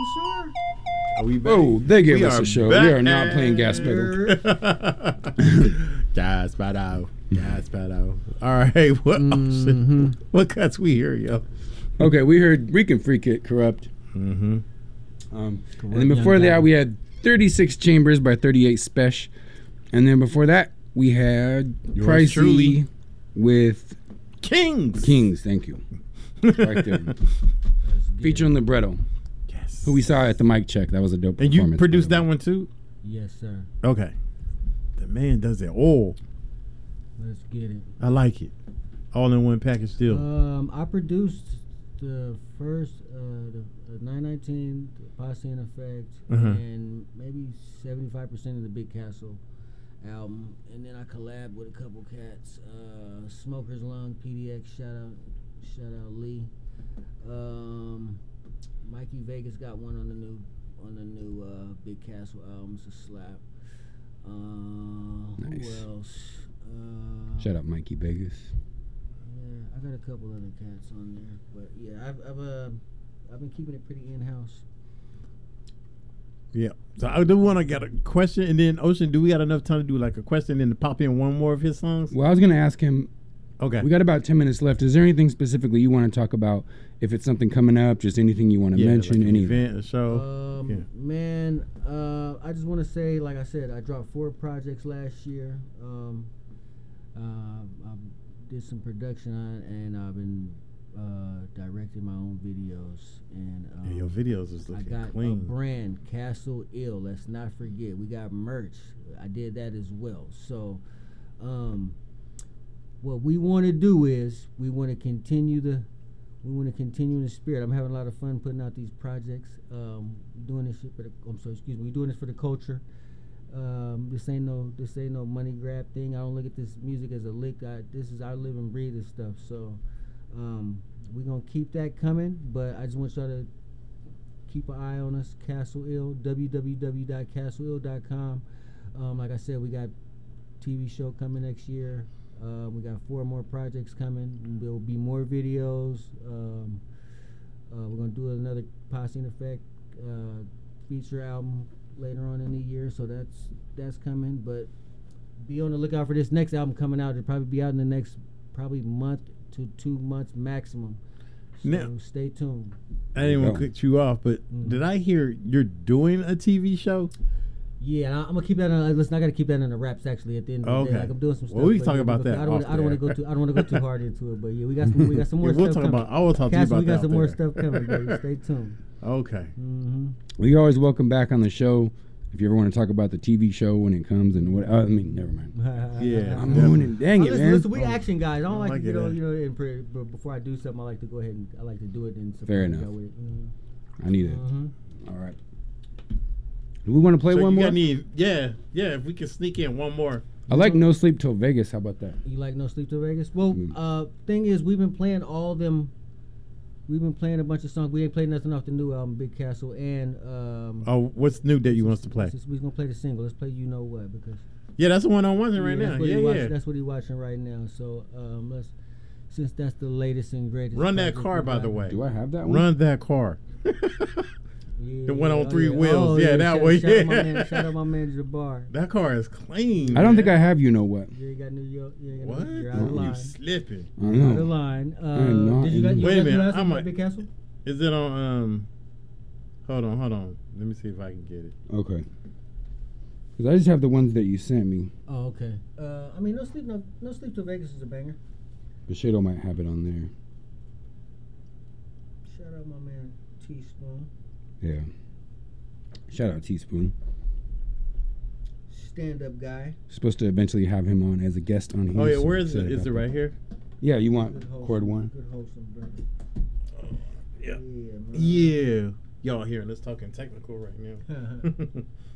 You sure? Are we back? Oh, they gave We us are a show. back. We are not playing gas pedal. Gas pedal. Gas pedal. All right. What cuts we hear, yo? Okay, we heard Rican Freak It, Corrupt. Mm-hmm. And then before that, we had 36 Chambers by 38 Spesh. And then before that, we had Yours Pricey truly. with Kings. Thank you. Right there. Featuring Libretto, Yes. who we saw at the mic check. That was a dope And performance. you produced that one too? Yes, sir. Okay. The man does it all. Let's get it. I like it. All in one package deal. I produced the first, the 919, Posse in Effect, and maybe 75% of the Big Castle album. And then I collabed with a couple cats. Smoker's Lung, PDX, shout out Lee. Mikey Vegas got one on the new Big Castle album. It's a slap. Nice. Who else? Shout out Mikey Vegas. Yeah, I got a couple other cats on there, but yeah, I've been keeping it pretty in house. Yeah. So I do want to get a question, and then Ocean, do we got enough time to do like a question and to pop in one more of his songs? Well, I was going to ask him. Okay. We got about 10 minutes left. Is there anything specifically you want to talk about? If it's something coming up, just anything you want to mention? Like an any event, a show. Man, I just want to say, like I said, I dropped 4 projects last year. I did some production on it, and I've been directing my own videos. And your videos is I looking got clean. a brand, Castle Ill. Let's not forget, we got merch. I did that as well. So, what we want to do is we want to continue the spirit. I'm having a lot of fun putting out these projects. Doing this shit for the. We're doing this for the culture. This ain't no money grab thing. I don't look at this music as a lick. This is our live and breathe this stuff. So, we're gonna keep that coming. But I just want y'all to keep an eye on us. Castle Ill, www.castleill.com. Like I said, we got TV show coming next year. We got 4 more projects coming. There will be more videos. We're gonna do another Posse in Effect feature album later on in the year, so that's coming. But be on the lookout for this next album coming out. It'll probably be out in the next month to 2 months maximum. So now, stay tuned. I didn't want to cut you off, but did I hear you're doing a TV show? Yeah, I'm gonna keep that on. Listen, I gotta keep that in the wraps actually. At the end of the day, like I'm doing some stuff. Well, we can talk about that. I don't want to go too. I don't want to go too hard into it. But yeah, we got some more. We'll stuff talk coming. about. I will talk to you about we got that. some more stuff coming, baby. Stay tuned. Okay. Well, you're always welcome back on the show. If you ever want to talk about the TV show when it comes and what, I mean, never mind. Yeah, I'm moving. Dang it, man. Listen, we action guys. I don't like to get on, it. before I do something, I like to go ahead and I like to do it and Fair enough. with it. I need it. All right. Do we want to play one more? If we can sneak in one more. I like No Sleep Till Vegas. How about that? You like No Sleep Till Vegas? Well, thing is, we've been playing all them. We've been playing a bunch of songs. We ain't played nothing off the new album, Big Castle, and what's new that you want us to play? We're gonna play the single. Let's play You Know What, because that's the one I'm watching right now. That's what he's watching right now. So since that's the latest and greatest. Run that car, by the way. Do I have that one? Run that car. Yeah, the one on 3 wheels. That way. Shout out my man Jabbar. That car is clean. I don't think I have You Know What. You got New York. What? You're out of line. You slipping. I know. Out of line. Wait a minute. I'm Big Castle? Is it on? Hold on. Let me see if I can get it. Okay. Because I just have the ones that you sent me. Oh, okay. I mean, No Sleep Till Vegas is a banger. But Shado might have it on there. Shout out my man Teaspoon. Yeah. Shout out Teaspoon. Stand-up guy. Supposed to eventually have him on as a guest on here. Oh yeah, where is it? Is it right here? Yeah, you want chord 1? Good wholesome, brother. Yeah. Y'all here? Let's talking technical right now.